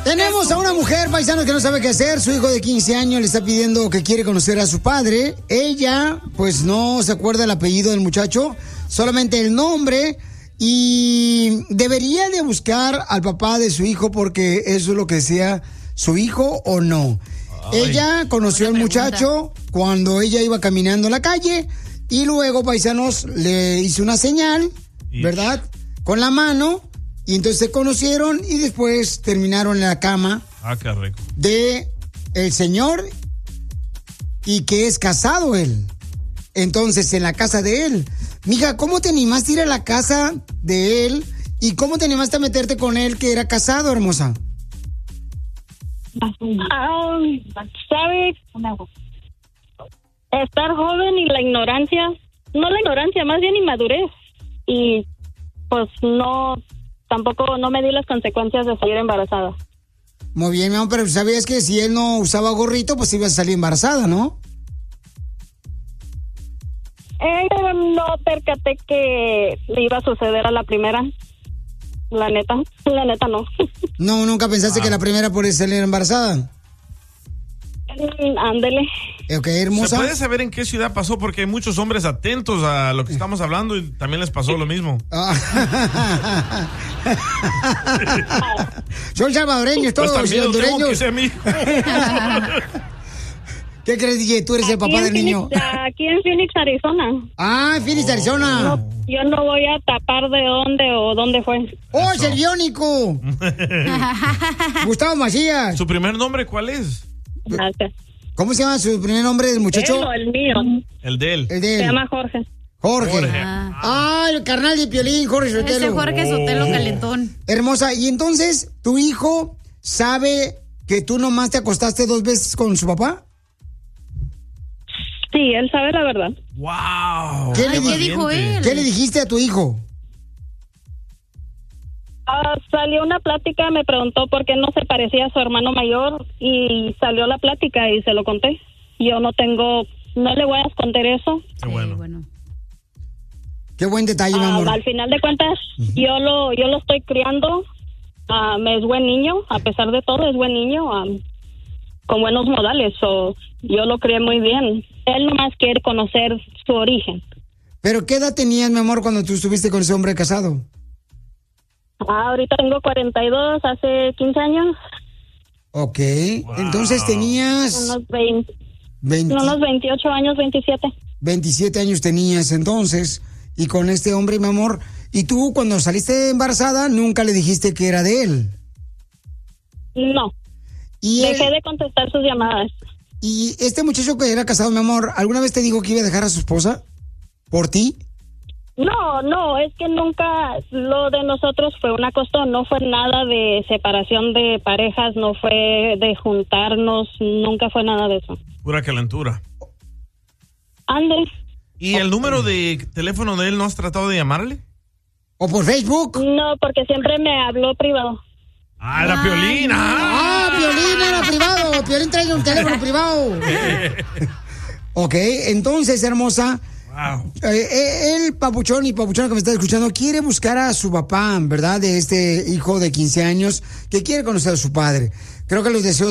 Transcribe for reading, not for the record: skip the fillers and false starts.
Tenemos a una mujer, paisano, que no sabe qué hacer. Su hijo de 15 años le está pidiendo que quiere conocer a su padre. Ella, pues, no se acuerda el apellido del muchacho, solamente el nombre. Y debería de buscar al papá de su hijo porque eso es lo que decía su hijo o no. Ay, ella conoció al muchacho cuando ella iba caminando en la calle y luego, paisanos, le hizo una señal, ¿verdad? Con la mano. Y entonces se conocieron y después terminaron en la cama qué rico. De el señor y que es casado él. Entonces, en la casa de él. Mija, ¿cómo te animaste a ir a la casa de él? ¿Y cómo te animaste a meterte con él que era casado, hermosa? ¿Sabes? Estar joven y la ignorancia, no la ignorancia, más bien inmadurez. Y pues tampoco no me di las consecuencias de salir embarazada. Muy bien, mi amor, pero sabías que si él no usaba gorrito, pues ibas a salir embarazada, ¿no? No percaté que le iba a suceder a la primera. La neta no. No, nunca pensaste que la primera por salir embarazada. Ándele. Ok, hermosa. ¿Se puede saber en qué ciudad pasó? Porque hay muchos hombres atentos a lo que estamos hablando y también les pasó lo mismo. Son salvadoreños todos, pues hondureños. ¿Qué crees, DJ? ¿Tú eres el papá del niño? Aquí en Phoenix, Arizona. Ah, Phoenix, Arizona. No, yo no voy a tapar de dónde fue. ¡Oh, es el biónico! Gustavo Macías. ¿Su primer nombre cuál es? Gracias. ¿Cómo se llama su primer nombre del muchacho? El mío. El de él. Se llama Jorge. Jorge. El carnal de Piolín, Jorge Sotelo. Ese Jorge Sotelo calentón. Hermosa, y entonces, ¿tu hijo sabe que tú nomás te acostaste 2 veces con su papá? Sí, él sabe la verdad. ¡Wow! ¿Qué dijo él? ¿Qué le dijiste a tu hijo? Salió una plática, me preguntó por qué no se parecía a su hermano mayor y salió la plática y se lo conté. Yo no le voy a esconder eso. Qué bueno. Qué buen detalle, mi amor. Al final de cuentas, yo lo estoy criando. Es buen niño, a pesar de todo, es buen niño, con buenos modales. Yo lo crié muy bien. Él nomás quiere conocer su origen. ¿Pero qué edad tenías, mi amor, cuando tú estuviste con ese hombre casado? Ahorita tengo 42, hace 15 años. Ok, entonces tenías... Unos 28 años, 27. 27 años tenías entonces, y con este hombre, mi amor. ¿Y tú, cuando saliste embarazada, nunca le dijiste que era de él? No. Dejé de contestar sus llamadas. ¿Y este muchacho que era casado, mi amor, alguna vez te dijo que iba a dejar a su esposa por ti? No, es que nunca lo de nosotros fue una costón, no fue nada de separación de parejas, no fue de juntarnos, nunca fue nada de eso. Pura calentura. Ande. ¿Y el número de teléfono de él no has tratado de llamarle? ¿O por Facebook? No, porque siempre me habló privado. Era Piolín. Piolín era privado. Piolín trae un teléfono privado. Ok, entonces, hermosa. Wow. El papuchón y papuchona que me está escuchando quiere buscar a su papá, ¿verdad? De este hijo de 15 años que quiere conocer a su padre. Creo que los deseos